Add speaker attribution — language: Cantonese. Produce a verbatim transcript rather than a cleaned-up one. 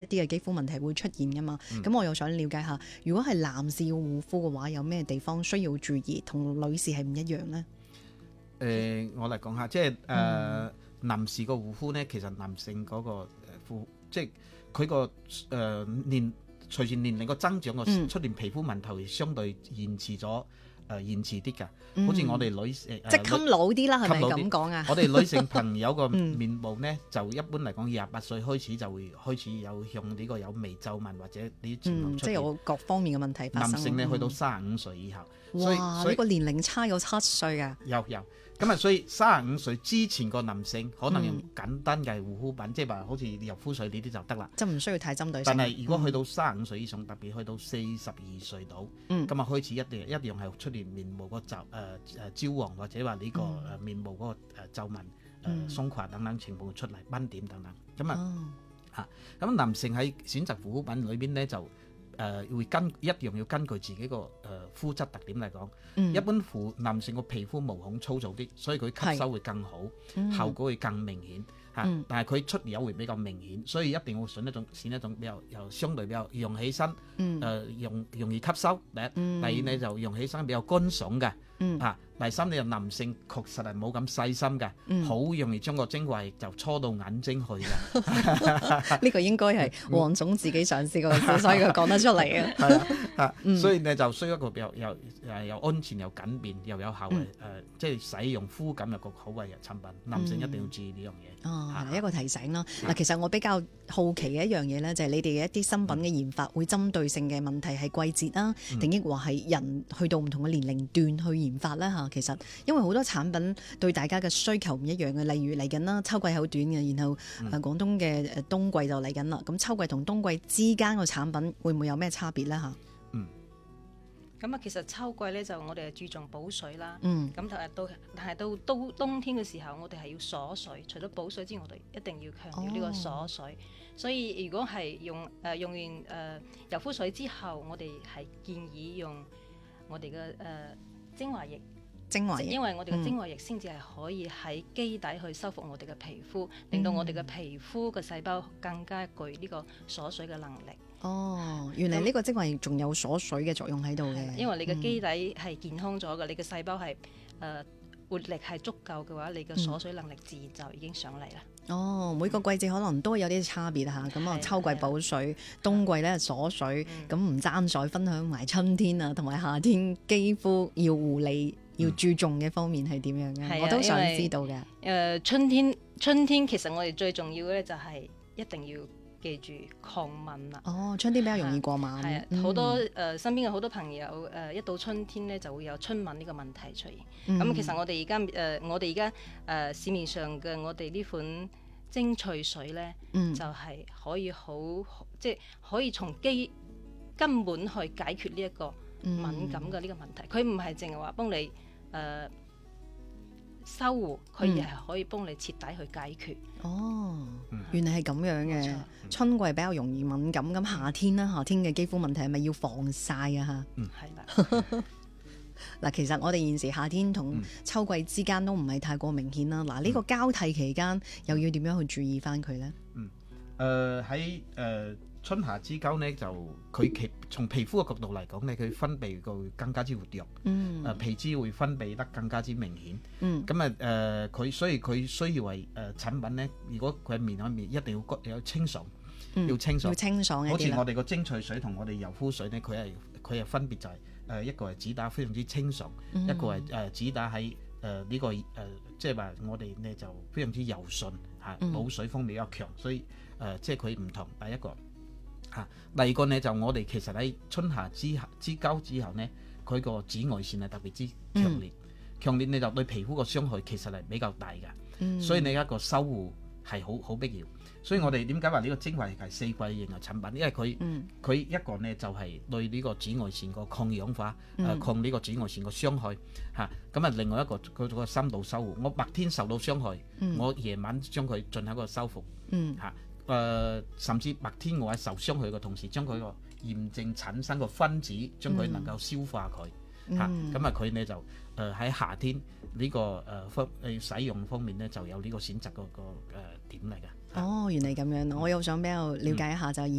Speaker 1: 啲嘅肌膚問題會出現噶嘛。咁、嗯、我又想了解下，如果係男士要護膚嘅話，有咩地方需要注意，同女士係唔一樣呢？
Speaker 2: 誒、呃，我嚟講下，即係誒、呃嗯、男士個護膚咧，其實男性嗰、那個誒膚，即係佢個誒年隨住年齡個增長個出現皮膚問題，相對延遲咗。誒、呃、延遲啲㗎，嗯、好似我哋女誒、呃、
Speaker 1: 即係襟老啲啦，係咪咁講啊？
Speaker 2: 我哋女性朋友個面部咧，就一般嚟講，廿八歲開始就會開始有向呢個有微皺紋或者啲前紋出現、嗯、即係有
Speaker 1: 各方面嘅問題發生。
Speaker 2: 男性咧去到三十五歲以後，
Speaker 1: 哇！
Speaker 2: 所以
Speaker 1: 呢、呢個年齡差有七歲㗎。
Speaker 2: 有有。咁啊，所以三十五歲之前個男性可能用簡單嘅護膚品，嗯、即係話好似柔膚水呢啲就得啦，
Speaker 1: 就唔需要太針對性。
Speaker 2: 但係如果去到三十五歲以上，嗯、特別去到四十二歲度，咁啊、嗯、開始一定一樣係出現面部個皺誒誒焦黃或者話呢個誒面部嗰個誒皺紋誒鬆垮等等情況出嚟，斑點等等。咁啊嚇，咁、哦、男性喺選擇護膚品裏邊咧就。誒、呃、會跟一樣要根據自己個誒膚質特點嚟講，嗯、一般婦男性個皮膚毛孔粗糙啲，所以佢吸收會更好，嗯、效果會更明顯嚇。嗯、但係佢出油會比較明顯，所以一定要選一種選一種比較又相對比較用起身誒、嗯呃、容容易吸收。第一，嗯、第二咧就用起身比較乾爽嘅嚇。嗯啊第三，你又男性確實係冇咁細心嘅，好、嗯、容易將個精華液就搓到眼睛去嘅。呢
Speaker 1: 個應該係黃總自己嘗試過，所以佢講得出嚟嘅。
Speaker 2: 係啊，啊嗯、所以你就需要一個比較又誒又安全又簡便又有效嘅誒，即係、嗯呃就是、使用膚感又個好嘅產品。男性一定要注意呢樣嘢。
Speaker 1: 哦，
Speaker 2: 啊、
Speaker 1: 一個提醒啦。嗱、啊，其實我比較好奇嘅一樣嘢咧，就係你哋嘅一啲新品嘅研發會針對性嘅問題係季節啦，定抑或係人去到唔同嘅年齡段去研發咧嚇？其實，因為好多產品對大家嘅需求唔一樣嘅，例如嚟緊啦，秋季好短嘅，然後誒、嗯呃、廣東嘅誒冬季就嚟緊啦。咁秋季同冬季之間個產品會唔會有咩差別咧嚇？
Speaker 3: 嗯，咁啊，其實秋季咧就我哋係注重補水啦。
Speaker 1: 嗯，
Speaker 3: 咁但係到但係到冬冬天嘅時候，我哋係要鎖水。除咗補水之外，我哋一定要強調呢個鎖水。哦、所以如果係用誒、呃、用完誒、呃、柔膚水之後，我哋係建議用我哋嘅誒精華液。
Speaker 1: 精華液，
Speaker 3: 因為我哋嘅精華液先至係可以喺基底去修復我哋嘅皮膚，嗯、令到我哋嘅皮膚嘅細胞更加具呢個鎖水嘅能力。
Speaker 1: 哦，原來呢個精華液仲有鎖水嘅作用喺度嘅。
Speaker 3: 因為你嘅基底係健康咗嘅，嗯、你嘅細胞係誒、呃、活力係足夠嘅話，你嘅鎖水能力自然就已經上嚟啦。
Speaker 1: 嗯、哦，每個季節可能都有啲差別嚇。咁啊，秋季補水，冬季咧鎖水，咁唔爭在分享埋春天啊，同埋夏天肌膚要護理。要注重嘅方面係點樣嘅？嗯、我都想知道嘅。誒、
Speaker 3: 呃，春天春天其實我哋最重要嘅咧就係一定要記住抗敏啦。
Speaker 1: 哦，春天比較容易過敏。係啊，好、
Speaker 3: 嗯、多誒、呃、身邊嘅好多朋友誒、呃，一到春天咧就會有春敏呢個問題出現。咁、嗯、其實我哋而家誒，我哋而家誒市面上嘅我哋呢款精粹水咧，嗯、就係可以好即係可以從基根本去解決呢一個敏感嘅呢個問題。佢唔係淨係話幫你。誒、呃，修護佢亦係可以幫你徹底去解決。
Speaker 1: 嗯、哦，原來係咁樣嘅。
Speaker 3: 錯
Speaker 1: 春季比較容易敏感，咁夏天咧，夏天嘅肌膚問題係咪要防曬啊？吓，
Speaker 3: 嗯，係啦。
Speaker 1: 嗱，其實我哋現時夏天同秋季之間都唔係太過明顯啦。嗱、嗯，呢個交替期間又要點樣去注意翻佢咧？
Speaker 2: 嗯，誒喺誒。春夏之交呢，就佢其從皮膚嘅角度嚟講呢，佢分泌會更加之活躍，誒、嗯呃、皮脂會分泌得更加之明顯。咁啊誒，佢、呃、所以佢需要為誒、呃、產品呢，如果佢面嗰面一定要有清爽，嗯、要清爽，
Speaker 1: 要清爽一啲。好似
Speaker 2: 我哋個精粹水同我哋柔膚水呢，佢係佢係分別就係、是、誒、呃、一個係主打非常之清爽，嗯、一個係誒主打喺誒呢個誒即係話我哋呢就非常之柔順嚇，補、啊、水方面比較強，所以誒、呃、即係佢唔同第一個。嚇，第二個呢，就我哋其實喺春夏之之交之後呢，佢個紫外線係特別之強烈，嗯、強烈你就對皮膚個傷害其實係比較大嘅，嗯、所以你一個修護係好好必要。所以我哋點解話呢個精華液係四季型嘅產品？因為佢佢、嗯、一個呢就係、是、對呢個紫外線個抗氧化，誒、嗯呃、抗呢個紫外線個傷害嚇。咁啊，另外一個佢個深度修護，我白天受到傷害，嗯、我夜晚將佢進行一個修復嚇。嗯誒、呃，甚至白天我喺受傷害嘅同時，將佢個炎症產生個分子，將佢能夠消化佢嚇。咁啊，佢呢就誒喺、呃、夏天呢、這個誒方誒使用方面呢，就有呢個選擇嗰個誒點嚟嘅。
Speaker 1: 哦，原來咁樣，我又想比較了解一下、嗯、就係。